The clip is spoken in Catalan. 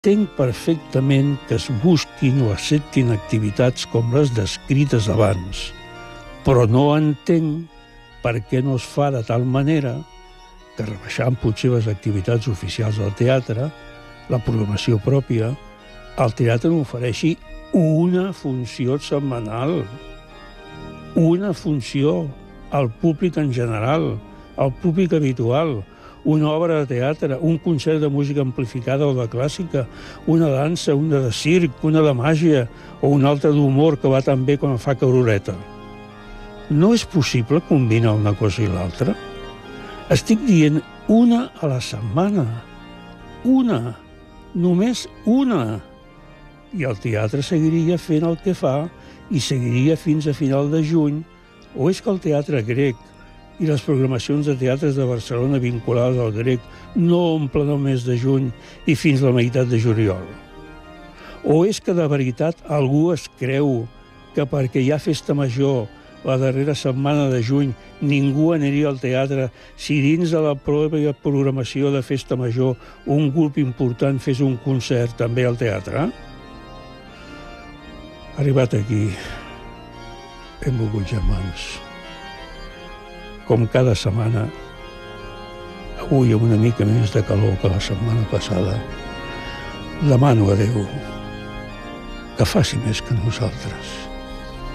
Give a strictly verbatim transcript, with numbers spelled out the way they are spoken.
Entenc perfectament que es busquin o acceptin activitats com les descrites abans, però no entenc per què no es fa de tal manera que, rebaixant potser les activitats oficials del teatre, la programació pròpia, el teatre n'ofereixi una funció setmanal, una funció al públic en general, al públic habitual, una obra de teatre, un concert de música amplificada o de clàssica, una dansa, una de circ, una de màgia o una altra d'humor que va tan bé quan fa cauroreta. No és possible combinar una cosa i l'altra? Estic dient una a la setmana. Una. Només una. I el teatre seguiria fent el que fa i seguiria fins a final de juny. O és que el teatre grec i les programacions de teatres de Barcelona vinculades al grec no omplen el mes de juny i fins la meitat de juliol? O és que de veritat algú es creu que perquè hi ha festa major la darrera setmana de juny ningú aniria al teatre si dins de la pròpia programació de festa major un grup important fes un concert també al teatre? Arribat aquí, benvolguts germans, com cada setmana, avui amb una mica més de calor que la setmana passada, demano a Déu que faci més que nosaltres.